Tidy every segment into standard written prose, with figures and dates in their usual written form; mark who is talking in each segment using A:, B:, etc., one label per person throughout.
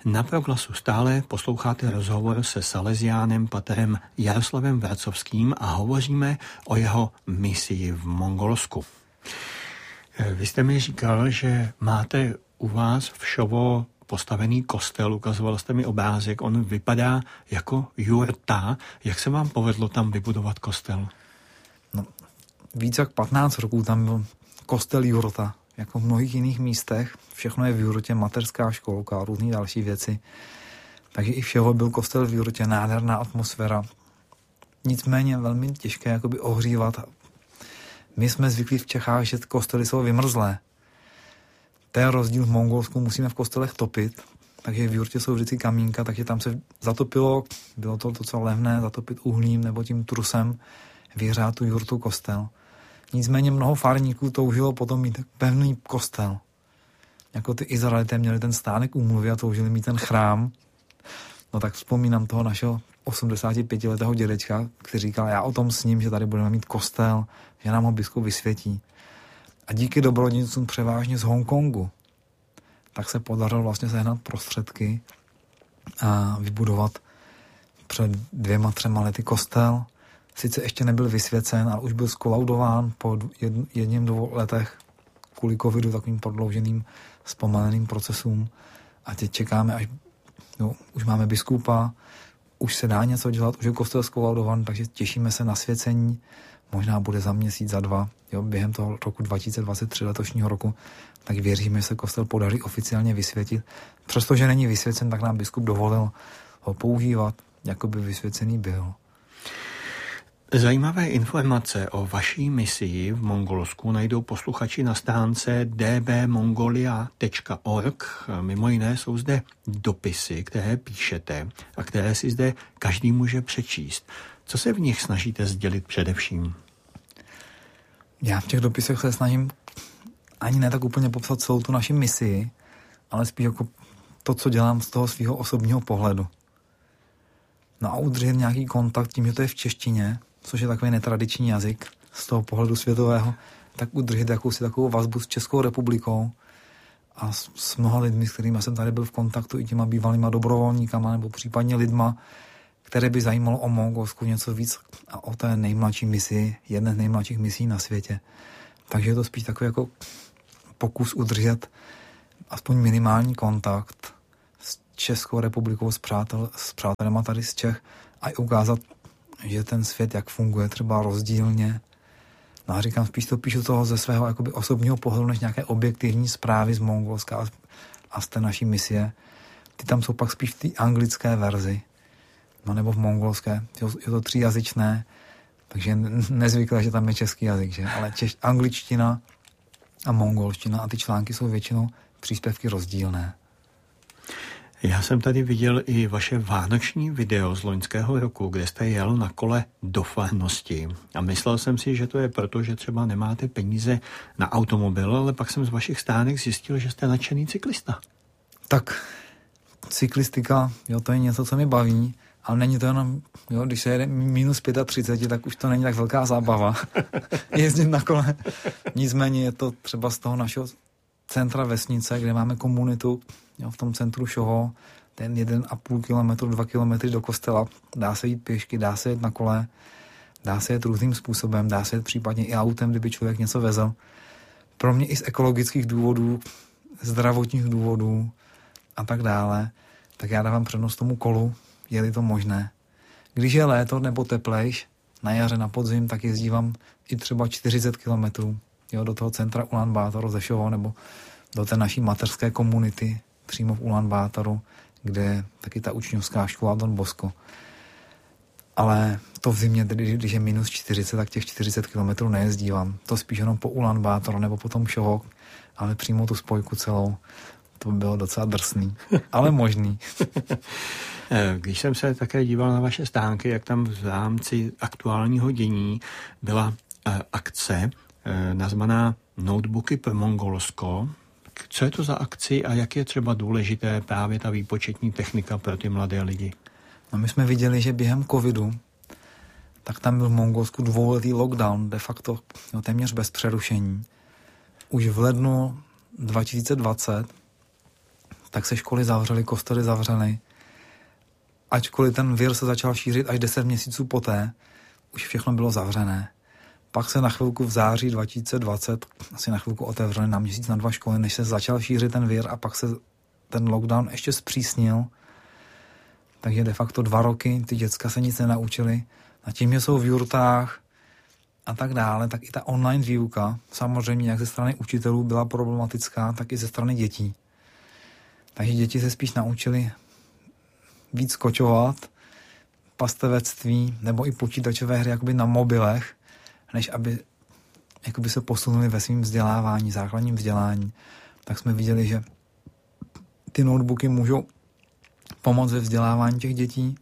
A: Na Proglasu stále posloucháte rozhovor se Salesiánem paterem Jaroslavem Vracovským a hovoříme o jeho misii v Mongolsku. Vy jste mi říkal, že máte u vás v Šovo postavený kostel, ukazoval jste mi obrázek, on vypadá jako jurta. Jak se vám povedlo tam vybudovat kostel?
B: No, víc jak 15 roků tam byl kostel jurta, jako v mnohých jiných místech. Všechno je v jurtě, mateřská školka a různý další věci. Takže i všeho byl kostel v jurtě, nádherná atmosféra. Nicméně velmi těžké jakoby ohřívat. My jsme zvyklí v Čechách, že kostely jsou vymrzlé. To je rozdíl v Mongolsku, musíme v kostelech topit, takže v jurtě jsou vždycky kamínka, takže tam se zatopilo, bylo to docela levné, zatopit uhlím nebo tím trusem, vyhřát tu jurtu kostel. Nicméně mnoho farníků toužilo potom mít pevný kostel. Jako ty Izraelité měli ten stánek úmluvy a toužili mít ten chrám. No tak vzpomínám toho našeho 85letého dědečka, který říkal, já o tom sním, že tady budeme mít kostel, že nám ho biskup vysvětí. A díky dobrodějcům převážně z Hongkongu, tak se podařilo vlastně sehnat prostředky a vybudovat před 2-3 lety kostel. Sice ještě nebyl vysvěcen, ale už byl skolaudován po 1-2 letech kvůli covidu, takovým prodlouženým zpomaleným procesům. A teď čekáme, až už máme biskupa, už se dá něco dělat, už je kostel skolaudovan, takže těšíme se na svěcení. Možná bude za měsíc, za 2, během toho roku 2023 letošního roku, tak věříme, že se kostel podaří oficiálně vysvětit. Přestože není vysvěcen, tak nám biskup dovolil ho používat, jako by vysvěcený byl.
A: Zajímavé informace o vaší misii v Mongolsku najdou posluchači na stránce dbmongolia.org. Mimo jiné jsou zde dopisy, které píšete a které si zde každý může přečíst. Co se v nich snažíte sdělit především?
B: Já v těch dopisech se snažím ani ne tak úplně popsat celou tu naši misi, ale spíš jako to, co dělám z toho svého osobního pohledu. No a udržet nějaký kontakt tím, že to je v češtině, což je takový netradiční jazyk z toho pohledu světového, tak udržet jakousi takovou vazbu s Českou republikou a s mnoha lidmi, s kterými jsem tady byl v kontaktu, i těma bývalýma dobrovolníkama nebo případně lidma, které by zajímalo o Mongolsku něco víc a o té nejmladší misi, jedné z nejmladších misí na světě. Takže je to spíš takový jako pokus udržet aspoň minimální kontakt s Českou republikou, s přátelema tady z Čech a i ukázat, že ten svět jak funguje třeba rozdílně. No a říkám, spíš to píšu toho ze svého jakoby osobního pohledu, než nějaké objektivní zprávy z Mongolska a z té naší misie. Ty tam jsou pak spíš v té anglické verzi. No nebo v mongolské, je to 3jazyčné, takže nezvyklé, že tam je český jazyk, že? Ale angličtina a mongolština a ty články jsou většinou příspěvky rozdílné.
A: Já jsem tady viděl i vaše vánoční video z loňského roku, kde jste jel na kole do farnosti. A myslel jsem si, že to je proto, že třeba nemáte peníze na automobil, ale pak jsem z vašich stránek zjistil, že jste nadšený cyklista.
B: Tak, cyklistika, to je něco, co mi baví. Ale není to jenom, když se jede minus 35, tak už to není tak velká zábava jezdit na kole. Nicméně je to třeba z toho našeho centra vesnice, kde máme komunitu, v tom centru Šoho, ten 1,5 kilometru, 2 kilometry do kostela, dá se jít pěšky, dá se jet na kole, dá se jet různým způsobem, dá se jet případně i autem, kdyby člověk něco vezl. Pro mě i z ekologických důvodů, zdravotních důvodů a tak dále, tak já dávám přednost tomu kolu, je-li to možné. Když je léto nebo teplejš, na jaře, na podzim, tak jezdívám i třeba 40 kilometrů do toho centra Ulan Bátoru ze Šoho nebo do té naší mateřské komunity přímo v Ulan Bátoru, kde je taky ta učňovská škola Don Bosco. Ale to v zimě, tedy, když je minus 40, tak těch 40 kilometrů nejezdívám. To spíš jenom po Ulan Bátoru nebo potom Šoho, ale přímo tu spojku celou. To by bylo docela drsný, ale možný.
A: Když jsem se také díval na vaše stránky, jak tam v rámci aktuálního dění byla akce nazvaná Notebooky pro Mongolsko. Co je to za akci a jak je třeba důležité právě ta výpočetní technika pro ty mladé lidi?
B: No my jsme viděli, že během covidu tak tam byl v Mongolsku 2letý lockdown, de facto téměř bez přerušení. Už v lednu 2020 tak se školy zavřely, kostely zavřely. Ačkoliv ten vir se začal šířit až 10 měsíců poté, už všechno bylo zavřené. Pak se na chvilku v září 2020 asi na chvilku otevřely na měsíc, na 2 školy, než se začal šířit ten vir a pak se ten lockdown ještě zpřísnil. Takže de facto 2 roky ty děcka se nic nenaučily. A tím, že jsou v jurtách a tak dále, tak i ta online výuka samozřejmě jak ze strany učitelů byla problematická, tak i ze strany dětí. Takže děti se spíš naučily víc kočovat, pastevectví nebo i počítačové hry jakoby na mobilech, než aby jakoby se posunuli ve svým vzdělávání, základním vzdělání. Tak jsme viděli, že ty notebooky můžou pomoct ve vzdělávání těch dětí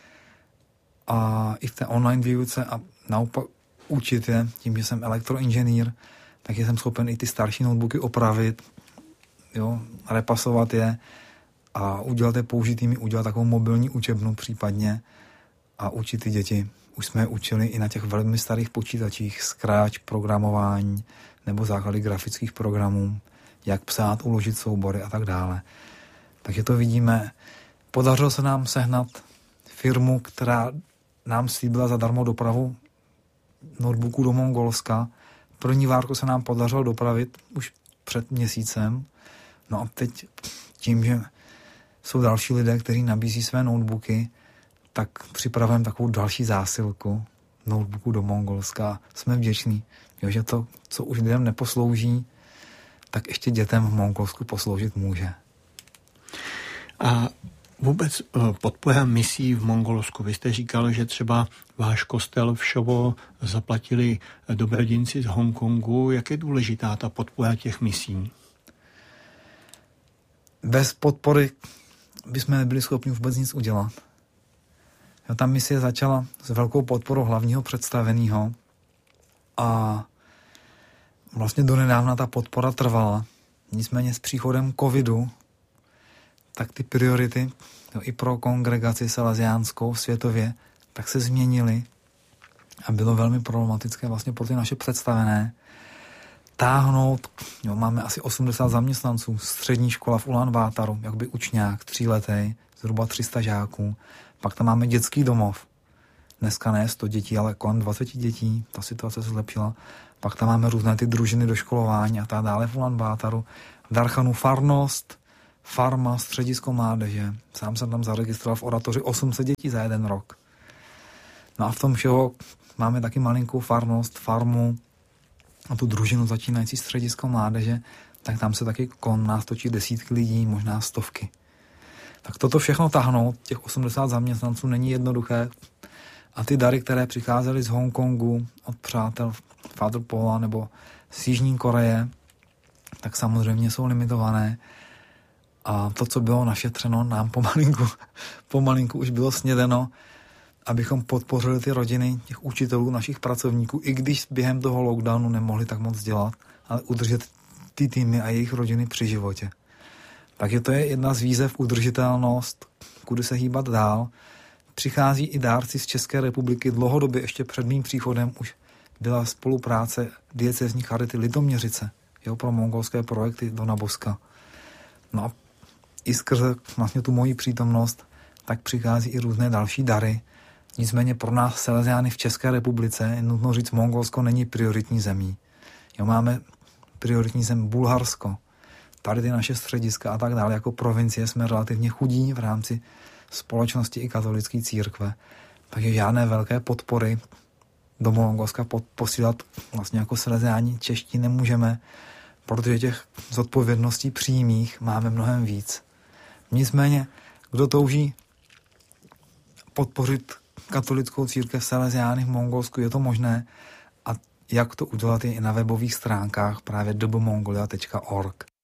B: a i v té online výuce a naopak učit je, tím, že jsem elektroinženýr, tak jsem schopen i ty starší notebooky opravit, jo, repasovat je a udělat je použitými, udělat takovou mobilní učebnu případně a učit ty děti. Už jsme je učili i na těch velmi starých počítačích, Scratch, programování nebo základy grafických programů, jak psát, uložit soubory a tak dále. Takže to vidíme. Podařilo se nám sehnat firmu, která nám slíbila zadarmo dopravu notebooků do Mongolska. První várku se nám podařilo dopravit už před měsícem. No a teď tím, že jsou další lidé, kteří nabízí své notebooky, tak připravujeme takovou další zásilku notebooků do Mongolska. Jsme vděční, že to, co už lidem neposlouží, tak ještě dětem v Mongolsku posloužit může.
A: A vůbec podpora misí v Mongolsku. Vy jste říkal, že třeba váš kostel v Šovo zaplatili dobrodinci z Hongkongu. Jak je důležitá ta podpora těch misí?
B: Bez podpory bychom nebyli schopni vůbec nic udělat. Ta misie začala s velkou podporou hlavního představeného a vlastně donedávna ta podpora trvala. Nicméně s příchodem covidu tak ty priority i pro kongregaci salesiánskou světově tak se změnily a bylo velmi problematické vlastně pro ty naše představené táhnout. Máme asi 80 zaměstnanců, střední škola v Ulaanbaataru, jakoby učňák, 3letý, zhruba 300 žáků. Pak tam máme dětský domov. Dneska ne 100 dětí, ale kolem 20 dětí. Ta situace se zlepšila. Pak tam máme různé ty družiny doškolování a tak dále v Ulaanbaataru. V Darchanu farnost, farma, středisko mládeže. Sám jsem tam zaregistroval v oratoři 800 dětí za 1 rok. No a v tom všeho máme taky malinkou farnost, farmu a tu družinu začínající středisko mládeže, tak tam se taky kolem nás točí desítky lidí, možná stovky. Tak toto všechno tahnout, těch 80 zaměstnanců není jednoduché a ty dary, které přicházely z Hongkongu od přátel Father Paula nebo z Jižní Koreje, tak samozřejmě jsou limitované a to, co bylo našetřeno, nám pomalinku už bylo snědeno, abychom podpořili ty rodiny těch učitelů, našich pracovníků, i když během toho lockdownu nemohli tak moc dělat, ale udržet ty týmy a jejich rodiny při životě. Takže to je jedna z výzev udržitelnost, kudy se hýbat dál. Přichází i dárci z České republiky. Dlouhodobě ještě před mým příchodem už byla spolupráce diecézní charity Litoměřice, pro mongolské projekty Dona Boska. No a i skrze vlastně tu moji přítomnost tak přichází i různé další dary. Nicméně pro nás Salesiány v České republice je nutno říct, Mongolsko není prioritní zemí. Máme prioritní zem Bulharsko. Tady ty naše střediska a tak dále, jako provincie jsme relativně chudí v rámci společnosti i katolické církve. Takže žádné velké podpory do Mongolska posílat vlastně jako Salesiáni čeští nemůžeme, protože těch zodpovědností přímých máme mnohem víc. Nicméně, kdo touží podpořit katolickou církev Salesiány v Mongolsku, je to možné a jak to udělat je i na webových stránkách právě www.mongolia.org.